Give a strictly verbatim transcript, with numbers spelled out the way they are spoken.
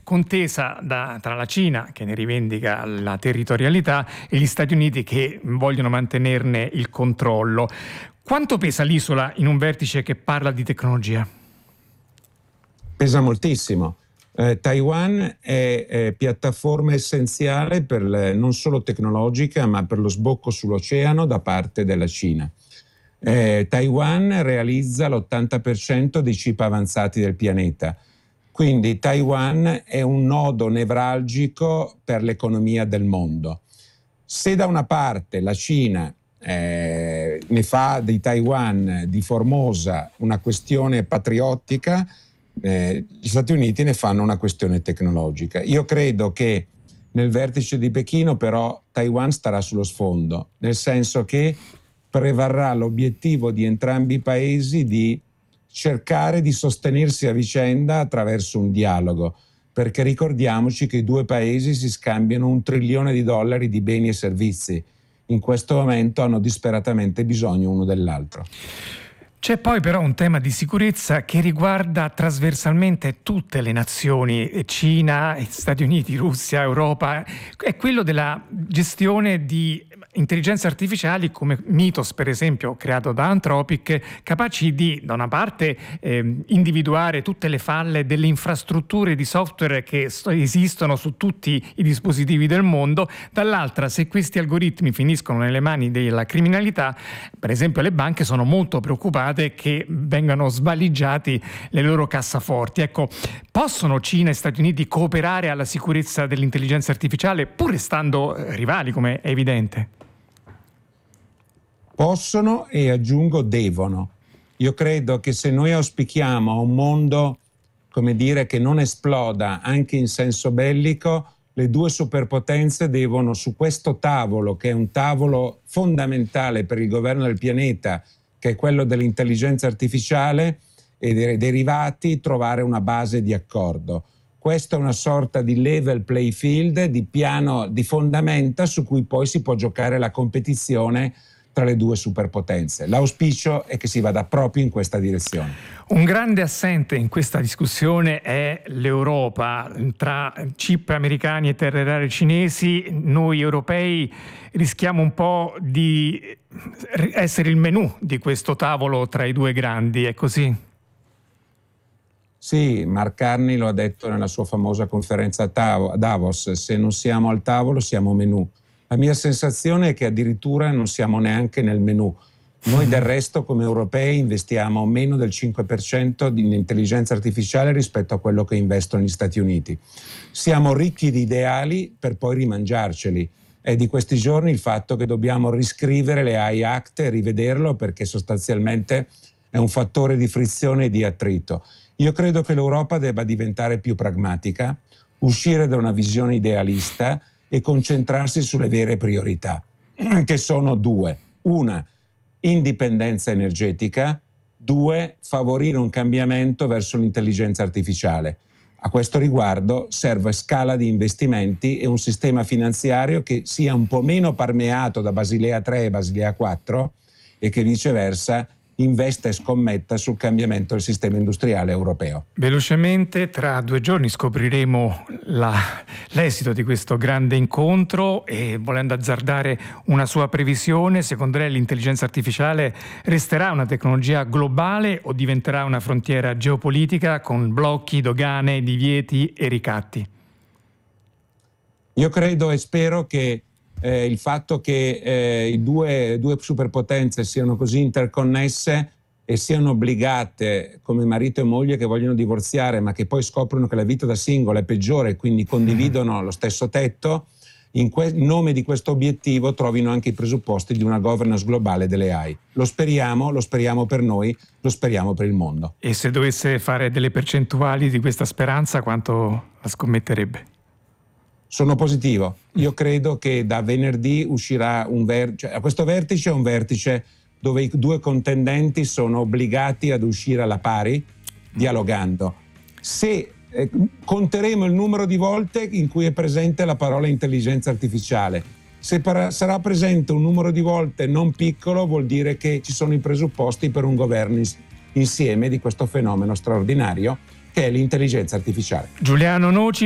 contesa da, tra la Cina, che ne rivendica la territorialità, e gli Stati Uniti, che vogliono mantenerne il controllo. Quanto pesa l'isola in un vertice che parla di tecnologia? Pesa moltissimo. Eh, Taiwan è, è piattaforma essenziale per le, non solo tecnologica, ma per lo sbocco sull'oceano da parte della Cina. Eh, Taiwan realizza l'ottanta per cento dei chip avanzati del pianeta, quindi Taiwan è un nodo nevralgico per l'economia del mondo. Se da una parte la Cina eh, ne fa di Taiwan, di Formosa, una questione patriottica, eh, gli Stati Uniti ne fanno una questione tecnologica. Io credo che nel vertice di Pechino però Taiwan starà sullo sfondo, nel senso che prevarrà l'obiettivo di entrambi i paesi di cercare di sostenersi a vicenda attraverso un dialogo, perché ricordiamoci che i due paesi si scambiano un trilione di dollari di beni e servizi. In questo momento hanno disperatamente bisogno uno dell'altro. C'è poi però un tema di sicurezza che riguarda trasversalmente tutte le nazioni, Cina, Stati Uniti, Russia, Europa, è quello della gestione di intelligenze artificiali come Mythos, per esempio, creato da Anthropic, capaci di, da una parte, eh, individuare tutte le falle delle infrastrutture di software che esistono su tutti i dispositivi del mondo, dall'altra, se questi algoritmi finiscono nelle mani della criminalità, per esempio le banche sono molto preoccupate che vengano svaligiati le loro cassaforti. Ecco, possono Cina e Stati Uniti cooperare alla sicurezza dell'intelligenza artificiale pur restando rivali, come è evidente? Possono e aggiungo devono. Io credo che se noi auspichiamo un mondo, come dire, che non esploda anche in senso bellico, le due superpotenze devono su questo tavolo, che è un tavolo fondamentale per il governo del pianeta, che è quello dell'intelligenza artificiale e dei derivati, trovare una base di accordo. Questa è una sorta di level play field, di piano di fondamenta su cui poi si può giocare la competizione tra le due superpotenze. L'auspicio è che si vada proprio in questa direzione. Un grande assente in questa discussione è l'Europa. Tra chip americani e terre rare cinesi, noi europei rischiamo un po' di essere il menù di questo tavolo tra i due grandi, è così? Sì, Mark Carney lo ha detto nella sua famosa conferenza a Davos: se non siamo al tavolo siamo menù. La mia sensazione è che addirittura non siamo neanche nel menù. Noi del resto come europei investiamo meno del cinque per cento in intelligenza artificiale rispetto a quello che investono gli Stati Uniti. Siamo ricchi di ideali per poi rimangiarceli. È di questi giorni il fatto che dobbiamo riscrivere le A I Act e rivederlo, perché sostanzialmente è un fattore di frizione e di attrito. Io credo che l'Europa debba diventare più pragmatica, uscire da una visione idealista e concentrarsi sulle vere priorità, che sono due. Una, indipendenza energetica. Due, favorire un cambiamento verso l'intelligenza artificiale. A questo riguardo serve scala di investimenti e un sistema finanziario che sia un po' meno permeato da Basilea tre e Basilea quattro e che viceversa investa e scommetta sul cambiamento del sistema industriale europeo. Velocemente, tra due giorni scopriremo la, l'esito di questo grande incontro e, volendo azzardare una sua previsione, secondo lei l'intelligenza artificiale resterà una tecnologia globale o diventerà una frontiera geopolitica con blocchi, dogane, divieti e ricatti? Io credo e spero che Eh, il fatto che eh, i due, due superpotenze siano così interconnesse e siano obbligate come marito e moglie che vogliono divorziare, ma che poi scoprono che la vita da singola è peggiore e quindi condividono lo stesso tetto, in, que- in nome di questo obiettivo trovino anche i presupposti di una governance globale delle A I. Lo speriamo, lo speriamo per noi, lo speriamo per il mondo. E se dovesse fare delle percentuali di questa speranza, quanto la scommetterebbe? Sono positivo. Io credo che da venerdì uscirà un vertice. Cioè, a questo vertice è un vertice dove i due contendenti sono obbligati ad uscire alla pari, dialogando. Se eh, conteremo il numero di volte in cui è presente la parola intelligenza artificiale, se para- sarà presente un numero di volte non piccolo, vuol dire che ci sono i presupposti per un governo ins- insieme di questo fenomeno straordinario che è l'intelligenza artificiale. Giuliano Noci,